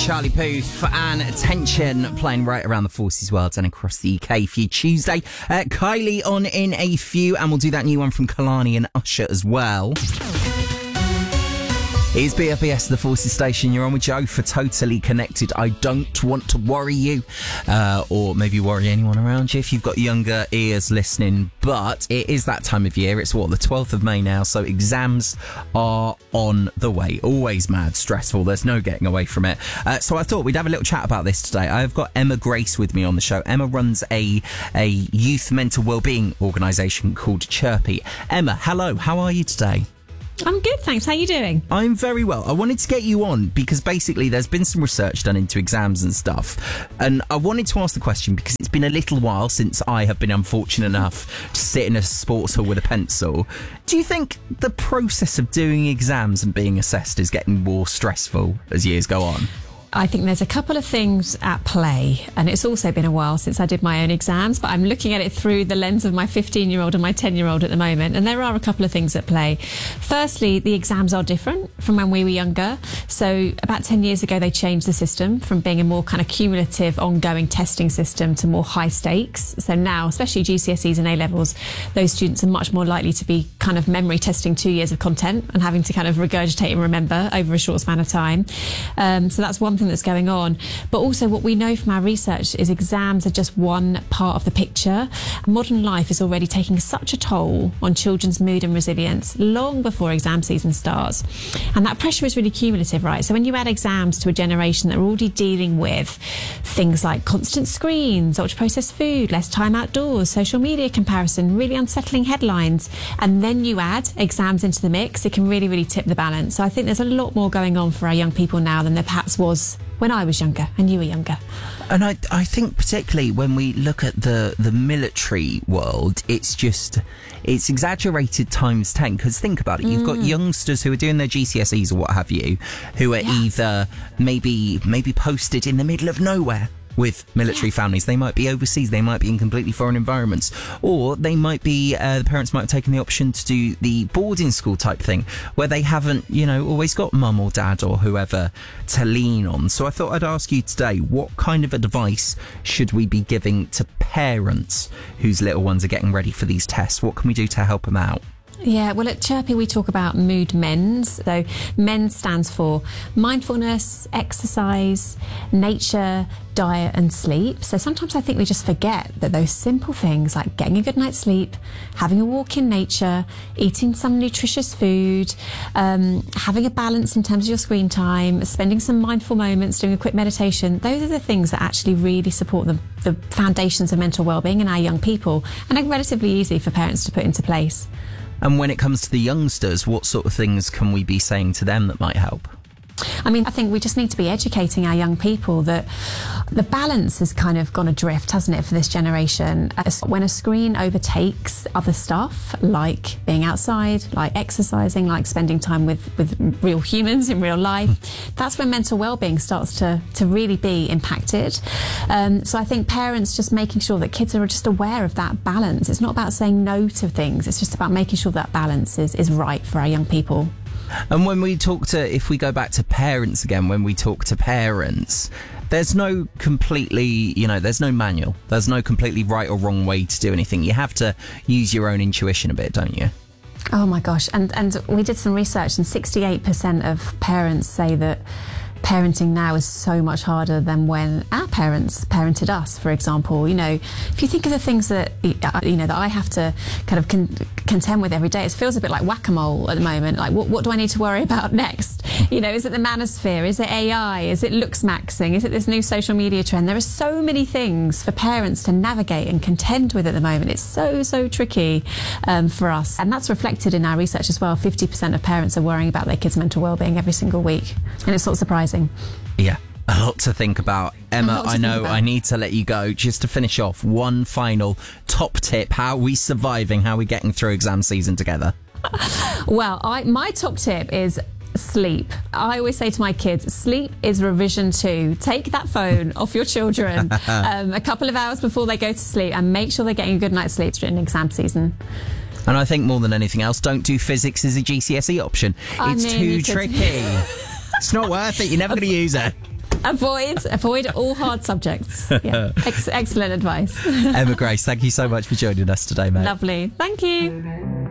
Charlie Puth and Attention playing right around the Forces world and across the UK for you Tuesday. Kylie on in a few, and we'll do that new one from Kalani and Usher as well. It's BFBS, the Forces station. You're on with Joe for Totally Connected. I don't want to worry you, or maybe worry anyone around you if you've got younger ears listening, but it is that time of year. It's the 12th of May now, so exams are on the way. Always mad, stressful. There's no getting away from it. So I thought we'd have a little chat about this today. I've got Emma Grace with me on the show. Emma runs a youth mental wellbeing organisation called Chirpy. Emma, hello. How are you today? I'm good, thanks. How are you doing? I'm very well. I wanted to get you on because basically there's been some research done into exams and stuff. And I wanted to ask the question because it's been a little while since I have been unfortunate enough to sit in a sports hall with a pencil. Do you think the process of doing exams and being assessed is getting more stressful as years go on? I think there's a couple of things at play, and it's also been a while since I did my own exams, but I'm looking at it through the lens of my 15-year-old and my 10-year-old at the moment, and there are a couple of things at play. Firstly, the exams are different from when we were younger. So about 10 years ago, they changed the system from being a more kind of cumulative, ongoing testing system to more high stakes. So now, especially GCSEs and A-levels, those students are much more likely to be kind of memory testing 2 years of content and having to kind of regurgitate and remember over a short span of time. So that's one thing that's going on. But also what we know from our research is exams are just one part of the picture. Modern life is already taking such a toll on children's mood and resilience long before exam season starts. And that pressure is really cumulative, right? So when you add exams to a generation that are already dealing with things like constant screens, ultra-processed food, less time outdoors, social media comparison, really unsettling headlines, and then you add exams into the mix, it can really, really tip the balance. So I think there's a lot more going on for our young people now than there perhaps was when I was younger and you were younger. And I think particularly when we look at the military world, it's exaggerated times 10, because think about it, you've got youngsters who are doing their GCSEs or what have you, who are either maybe posted in the middle of nowhere with military families. They might be overseas, they might be in completely foreign environments, or they might be, the parents might have taken the option to do the boarding school type thing where they haven't, always got mum or dad or whoever to lean on. So I thought I'd ask you today, what kind of advice should we be giving to parents whose little ones are getting ready for these tests? What can we do to help them out? Yeah, well, at Chirpy, we talk about mood MENS. So MENS stands for mindfulness, exercise, nature, diet and sleep. So sometimes I think we just forget that those simple things like getting a good night's sleep, having a walk in nature, eating some nutritious food, having a balance in terms of your screen time, spending some mindful moments, doing a quick meditation, those are the things that actually really support the foundations of mental well-being in our young people, and are relatively easy for parents to put into place. And when it comes to the youngsters, what sort of things can we be saying to them that might help? I mean, I think we just need to be educating our young people that the balance has kind of gone adrift, hasn't it, for this generation? When a screen overtakes other stuff, like being outside, like exercising, like spending time with real humans in real life, that's when mental well-being starts to really be impacted. So I think parents just making sure that kids are just aware of that balance. It's not about saying no to things, it's just about making sure that balance is right for our young people. And when we if we go back to parents again, when we talk to parents, there's no completely, there's no manual. There's no completely right or wrong way to do anything. You have to use your own intuition a bit, don't you? Oh my gosh. And we did some research, and 68% of parents say that parenting now is so much harder than when our parents parented us, for example. If you think of the things that that I have to kind of contend with every day, it feels a bit like whack-a-mole at the moment. Like, what do I need to worry about next? Is it the manosphere? Is it AI? Is it looks maxing? Is it this new social media trend? There are so many things for parents to navigate and contend with at the moment. It's so tricky for us, and that's reflected in our research as well. 50% of parents are worrying about their kids' mental well-being every single week, and it's not surprising. Yeah, a lot to think about. Emma, I know I need to let you go. Just to finish off, one final top tip. How are we surviving? How are we getting through exam season together? Well, my top tip is sleep. I always say to my kids, sleep is revision 2. Take that phone off your children a couple of hours before they go to sleep, and make sure they're getting a good night's sleep during exam season. And I think more than anything else, don't do physics as a GCSE option. It's too tricky. It's not worth it. You're never going to use it. Avoid all hard subjects. Yeah. Excellent advice. Emma Grace, thank you so much for joining us today, mate. Lovely. Thank you.